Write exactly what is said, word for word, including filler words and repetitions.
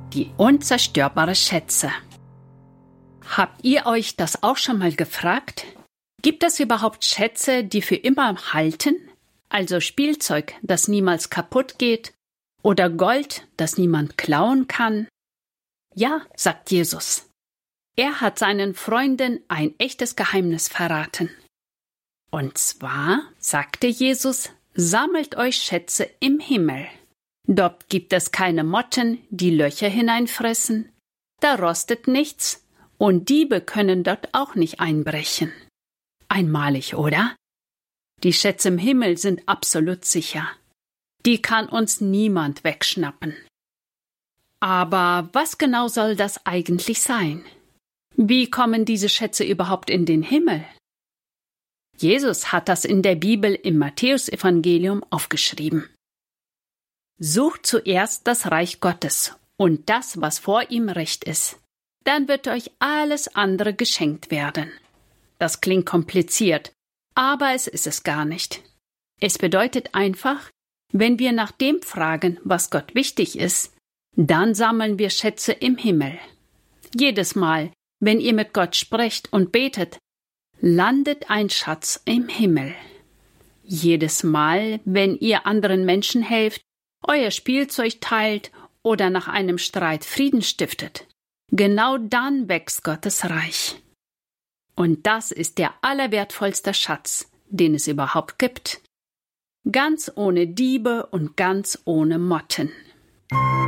Die unzerstörbare Schätze. Habt ihr euch das auch schon mal gefragt? Gibt es überhaupt Schätze, die für immer halten? Also Spielzeug, das niemals kaputt geht? Oder Gold, das niemand klauen kann? Ja, sagt Jesus. Er hat seinen Freunden ein echtes Geheimnis verraten. Und zwar, sagte Jesus, sammelt euch Schätze im Himmel. Dort gibt es keine Motten, die Löcher hineinfressen. Da rostet nichts und Diebe können dort auch nicht einbrechen. Einmalig, oder? Die Schätze im Himmel sind absolut sicher. Die kann uns niemand wegschnappen. Aber was genau soll das eigentlich sein? Wie kommen diese Schätze überhaupt in den Himmel? Jesus hat das in der Bibel im Matthäusevangelium aufgeschrieben. Sucht zuerst das Reich Gottes und das, was vor ihm recht ist. Dann wird euch alles andere geschenkt werden. Das klingt kompliziert, aber es ist es gar nicht. Es bedeutet einfach, wenn wir nach dem fragen, was Gott wichtig ist, dann sammeln wir Schätze im Himmel. Jedes Mal, wenn ihr mit Gott sprecht und betet, landet ein Schatz im Himmel. Jedes Mal, wenn ihr anderen Menschen helft, euer Spielzeug teilt oder nach einem Streit Frieden stiftet, genau dann wächst Gottes Reich. Und das ist der allerwertvollste Schatz, den es überhaupt gibt. Ganz ohne Diebe und ganz ohne Motten.